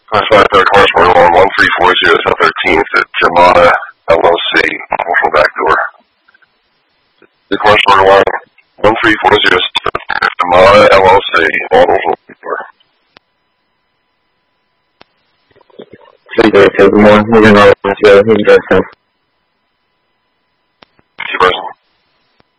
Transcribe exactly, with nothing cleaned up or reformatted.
First line, third commercial order line, one three four zero seven thirteen, it's Germana L L C, functional backdoor. The commercial order line, one three four zero seven, Germana L L C, functional backdoor. three zero two, good morning. Moving on to the